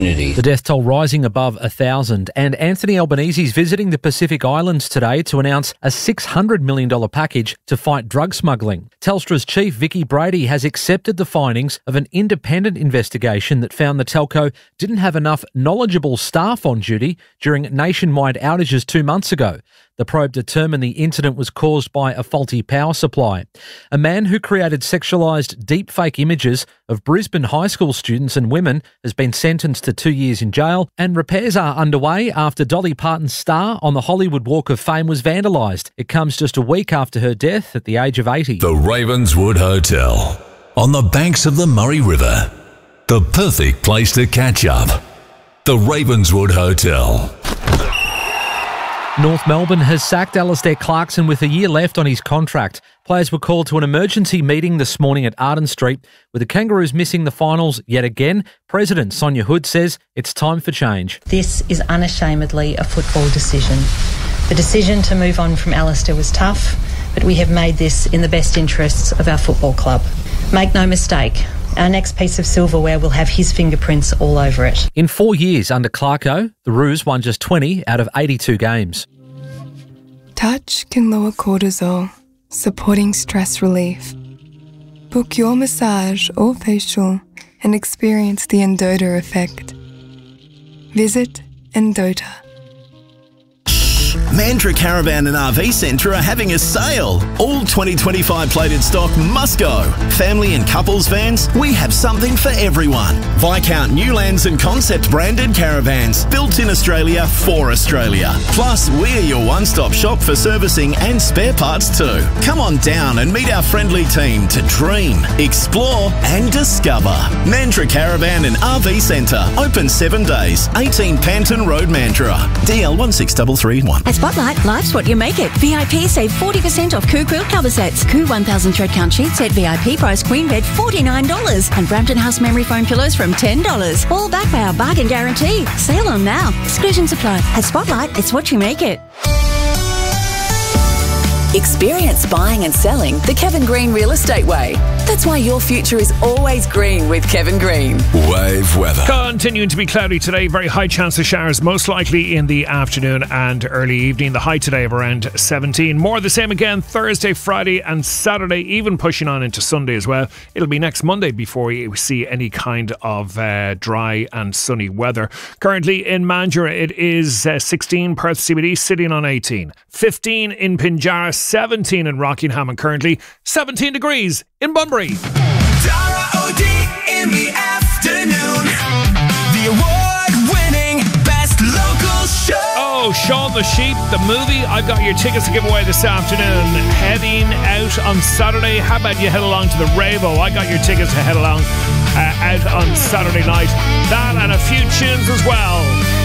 The death toll rising above 1,000, and Anthony Albanese is visiting the Pacific Islands today to announce a $600 million package to fight drug smuggling. Telstra's chief, Vicky Brady, has accepted the findings of an independent investigation that found the telco didn't have enough knowledgeable staff on duty during nationwide outages 2 months ago. The probe determined the incident was caused by a faulty power supply. A man who created sexualised deepfake images of Brisbane high school students and women has been sentenced to 2 years in jail, and repairs are underway after Dolly Parton's star on the Hollywood Walk of Fame was vandalised. It comes just a week after her death at the age of 80. The Ravenswood Hotel on the banks of the Murray River. The perfect place to catch up. The Ravenswood Hotel. North Melbourne has sacked Alistair Clarkson with a year left on his contract. Players were called to an emergency meeting this morning at Arden Street. With the Kangaroos missing the finals yet again, President Sonia Hood says it's time for change. This is unashamedly a football decision. The decision to move on from Alistair was tough, but we have made this in the best interests of our football club. Make no mistake, our next piece of silverware will have his fingerprints all over it. In 4 years under Clarko, the Roos won just 20 out of 82 games. Touch can lower cortisol, supporting stress relief. Book your massage or facial and experience the Endota effect. Visit Endota. Mandurah Caravan and RV Centre are having a sale. All 2025 plated stock must go. Family and couples vans, we have something for everyone. Viscount Newlands and Concept branded caravans, built in Australia for Australia. Plus, we're your one-stop shop for servicing and spare parts too. Come on down and meet our friendly team to dream, explore and discover. Mandurah Caravan and RV Centre, open 7 days. 18 Panton Road, Mandurah. DL 16331. At Spotlight, life's what you make it. VIP save 40% off Koo quilt cover sets. Koo 1000 thread count sheet set VIP price queen bed $49. And Brampton House memory foam pillows from $10. All backed by our bargain guarantee. Sale on now. Exclusions apply. At Spotlight, it's what you make it. Experience buying and selling the Kevin Green Real Estate Way. That's why your future is always green with Kevin Green. Wave weather. Continuing to be cloudy today. Very high chance of showers, most likely in the afternoon and early evening. The high today of around 17. More of the same again Thursday, Friday and Saturday, even pushing on into Sunday as well. It'll be next Monday before we see any kind of dry and sunny weather. Currently in Mandurah, it is 16. Perth CBD sitting on 18. 15 in Pinjarra, 17 in Rockingham, and currently 17 degrees in Bunbury. Dara O'D in the afternoon. The award-winning best local show. Oh, Shaun the Sheep, the movie. I've got your tickets to give away this afternoon. Heading out on Saturday. How about you head along to the Ravo? I got your tickets to head along out on Saturday night. That and a few tunes as well.